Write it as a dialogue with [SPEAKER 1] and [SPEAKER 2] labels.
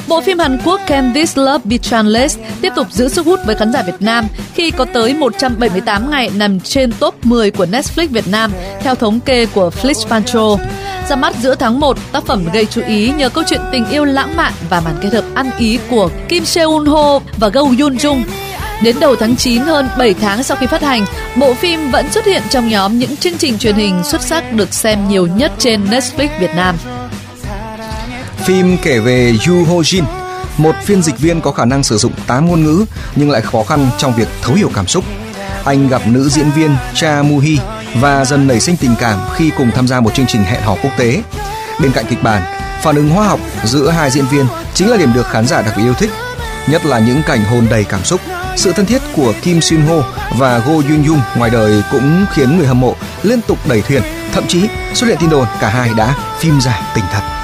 [SPEAKER 1] Bộ phim Hàn Quốc Can This Love Be Changeless tiếp tục giữ sức hút với khán giả Việt Nam khi có tới 178 ngày nằm trên top 10 của Netflix Việt Nam theo thống kê của Flixpancho. Ra mắt giữa tháng 1, tác phẩm gây chú ý nhờ câu chuyện tình yêu lãng mạn và màn kết hợp ăn ý của Kim Seun-ho và Go Yoon-jung. Đến đầu tháng 9, hơn 7 tháng sau khi phát hành, bộ phim vẫn xuất hiện trong nhóm những chương trình truyền hình xuất sắc được xem nhiều nhất trên Netflix Việt Nam.
[SPEAKER 2] Phim kể về Yoo Ho-jin, một phiên dịch viên có khả năng sử dụng 8 ngôn ngữ nhưng lại khó khăn trong việc thấu hiểu cảm xúc. Anh gặp nữ diễn viên Cha Moo-hee và dần nảy sinh tình cảm khi cùng tham gia một chương trình hẹn hò quốc tế. Bên cạnh kịch bản, phản ứng hóa học giữa hai diễn viên chính là điểm được khán giả đặc biệt yêu thích, nhất là những cảnh hôn đầy cảm xúc. Sự thân thiết của Kim Seun-ho và Go Yoon-jung ngoài đời cũng khiến người hâm mộ liên tục đẩy thuyền, thậm chí xuất hiện tin đồn cả hai đã phim giải tình thật.